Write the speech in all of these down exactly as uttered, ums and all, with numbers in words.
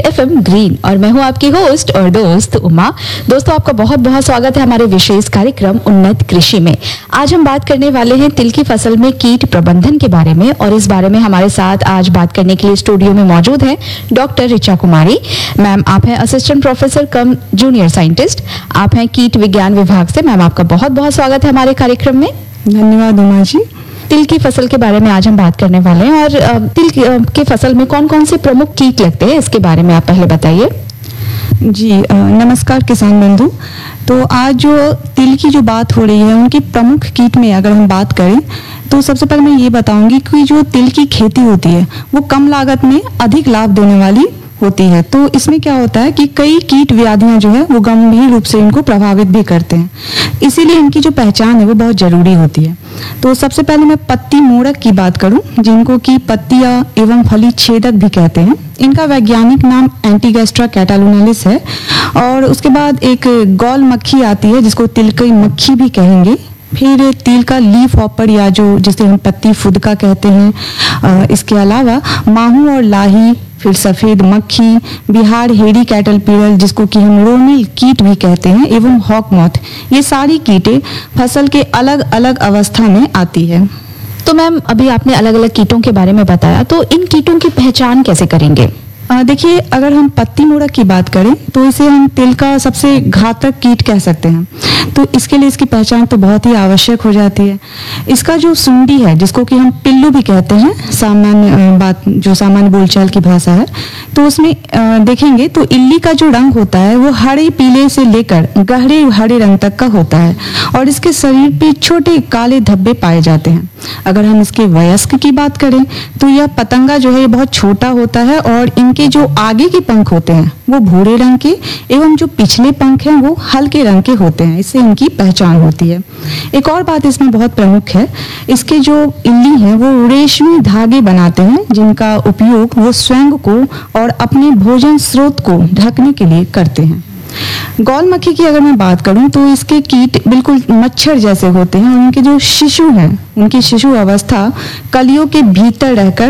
FM green और मैं हूं आपकी होस्ट और दोस्त उमा। दोस्तों, आपका बहुत बहुत स्वागत है हमारे विशेष कार्यक्रम उन्नत कृषि में। आज हम बात करने वाले हैं तिल की फसल में कीट प्रबंधन के बारे में और इस बारे में हमारे साथ आज बात करने के लिए स्टूडियो में मौजूद है डॉक्टर ऋचा कुमारी मैम। आप हैं असिस्टेंट प्रोफेसर कम जूनियर साइंटिस्ट, आप हैं कीट विज्ञान विभाग से। मैम, आपका बहुत बहुत स्वागत है हमारे कार्यक्रम में। धन्यवाद उमा जी। तिल की फसल के बारे में आज हम बात करने वाले हैं और तिल की, की फसल में कौन कौन से प्रमुख कीट लगते हैं, इसके बारे में आप पहले बताइए। जी नमस्कार किसान बंधु। तो आज जो तिल की जो बात हो रही है उनकी प्रमुख कीट में अगर हम बात करें तो सबसे पहले मैं ये बताऊंगी कि जो तिल की खेती होती है वो कम लागत में अधिक लाभ देने वाली होती है। तो इसमें क्या होता है कि कई कीट व्याधियां जो है वो गंभीर रूप से इनको प्रभावित भी करते हैं, इसीलिए इनकी जो पहचान है वो बहुत जरूरी होती है। तो सबसे पहले मैं पत्ती मोड़क की बात करूं, जिनको कि पत्तियां एवं फली छेदक भी कहते हैं। इनका वैज्ञानिक नाम एंटीगैस्ट्रा कैटालुनालिस है। और उसके बाद एक गौल मक्खी आती है जिसको तिल की मक्खी भी कहेंगे। फिर तिल का लीफ हॉपर या जो जिसे हम पत्ती फुदका कहते हैं। इसके अलावा माहू और लाही, फिर सफेद मक्खी, बिहार हेरी कैटरपिलर जिसको कि हम रोमिल कीट भी कहते हैं, एवं हॉक मॉथ, ये सारी कीटें फसल के अलग अलग अवस्था में आती है। तो मैम, अभी आपने अलग अलग कीटों के बारे में बताया, तो इन कीटों की पहचान कैसे करेंगे? देखिए, अगर हम पत्ती मोड़क की बात करें तो इसे हम तिल का सबसे घातक कीट कह सकते हैं। तो इसके लिए इसकी पहचान तो बहुत ही आवश्यक हो जाती है। इसका जो सुंडी है जिसको कि हम पिल्लू भी कहते हैं, सामान्य बात जो सामान्य बोलचाल की भाषा है, तो उसमें देखेंगे तो इल्ली का जो रंग होता है वो हरे पीले से लेकर गहरे हरे रंग तक का होता है और इसके शरीर पे छोटे काले धब्बे पाए जाते हैं। अगर हम इसके वयस्क की बात करें तो यह पतंगा जो है ये बहुत छोटा होता है और इनके जो आगे के पंख होते हैं वो भूरे रंग के एवं जो पिछले पंख हैं वो हल्के रंग के होते हैं। इससे इनकी पहचान होती है। एक और बात इसमें बहुत प्रमुख है, इसके जो इल्ली हैं वो रेशमी धागे बनाते हैं जिनका उपयोग वो स्वयं को और अपने भोजन स्रोत को ढकने के लिए करते हैं। गौल मक्खी की अगर मैं बात करूं तो इसके कीट बिल्कुल मच्छर जैसे होते हैं और उनके जो शिशु हैं उनकी शिशु अवस्था कलियों के भीतर रहकर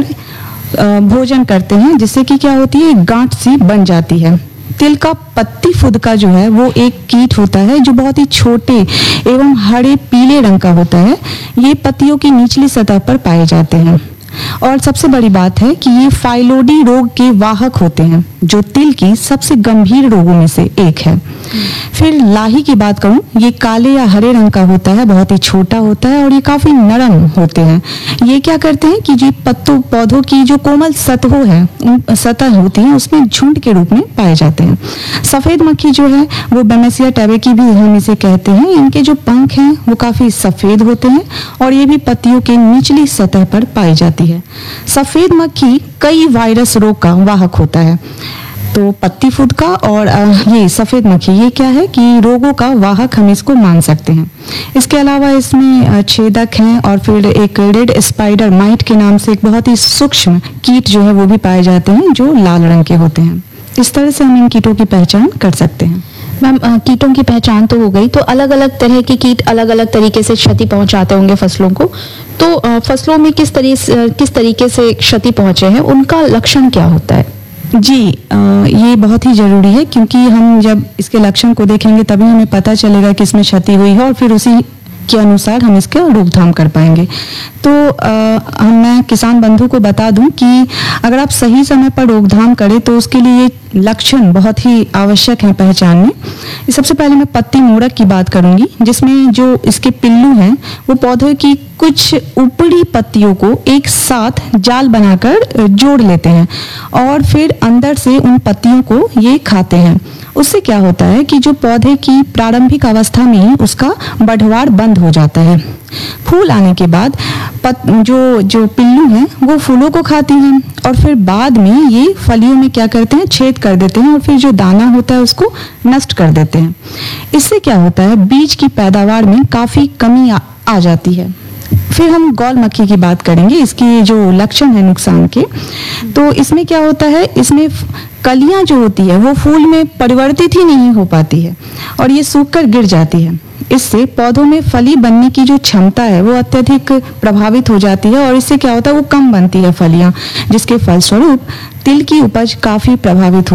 भोजन करते हैं, जिससे कि क्या होती है, गांठ सी बन जाती है। तिल का पत्ती फुदका जो है वो एक कीट होता है जो बहुत ही छोटे एवं हरे पीले रंग का होता है। ये पत्तियों की निचली सतह पर पाए जाते हैं और सबसे बड़ी बात है कि ये फाइलोडी रोग के वाहक होते हैं जो तिल की सबसे गंभीर रोगों में से एक है। फिर लाही की बात करूं, ये काले या हरे रंग का होता है, बहुत ही छोटा होता है और ये काफी नरम होते हैं। ये क्या करते हैं कि जो पत्तों पौधों की जो कोमल सतहों है सतह होती है उसमें झुंड के रूप में पाए जाते हैं। सफेद मक्खी जो है वो बेमेसिया टैबेकी भी हम इसे कहते हैं। इनके जो पंख हैं वो काफी सफेद होते हैं और ये भी पत्तियों के निचली सतह पर पाई जाती है। सफेद मक्खी कई वायरस रोग का वाहक होता है। तो पत्ती फुदका और ये सफेद मक्खी ये क्या है कि रोगों का वाहक हम इसको मान सकते हैं। इसके अलावा इसमें छेदक हैं और फिर एक रेड स्पाइडर माइट के नाम से एक बहुत ही सूक्ष्म कीट जो है वो भी पाए जाते हैं जो लाल रंग के होते हैं। इस तरह से हम इन कीटों की पहचान कर सकते हैं। मैम, कीटों की पहचान तो हो गई, तो अलग अलग तरह के कीट अलग अलग तरीके से क्षति पहुंचाते होंगे फसलों को। तो फसलों में किस तरीके किस तरीके से क्षति पहुंचे हैं, उनका लक्षण क्या होता है? जी आ, ये बहुत ही जरूरी है क्योंकि हम जब इसके लक्षण को देखेंगे तभी हमें पता चलेगा कि इसमें क्षति हुई है और फिर उसी के अनुसार हम इसका रोकथाम कर पाएंगे। तो आ, मैं किसान बंधु को बता दूं कि अगर आप सही समय पर रोकथाम करें तो उसके लिए लक्षण बहुत ही आवश्यक हैं पहचानने। सबसे पहले मैं पत्ती मोड़क की बात करूंगी, जिसमें जो इसके पिल्लू हैं वो पौधों की कुछ ऊपरी पत्तियों को एक साथ जाल बनाकर जोड़ लेते हैं और फिर अंदर से उन पत्तियों को ये खाते हैं। उससे क्या होता है कि जो पौधे की प्रारंभिक अवस्था में ही उसका बढ़वार बंद हो जाता है। फूल आने के बाद पत, जो जो पिल्लू हैं वो फूलों को खाती हैं और फिर बाद में ये फलियों में क्या करते हैं, छेद कर देते हैं और फिर जो दाना होता है उसको नष्ट कर देते हैं। इससे क्या होता है, बीज की पैदावार में काफी कमी आ, आ जाती है। फिर हम गौल मक्खी की बात करेंगे, इसकी जो लक्षण है नुकसान के। तो इसमें क्या होता है, इसमें कलियां जो होती है वो फूल में परिवर्तित ही नहीं हो पाती है और ये सूखकर गिर जाती है। इससे पौधों में फली बनने की जो क्षमता है वो अत्यधिक प्रभावित हो जाती है और इससे क्या होता है, वो कम बनती है फलियां, जिसके फलस्वरूप तिल की उपज काफी प्रभावित हो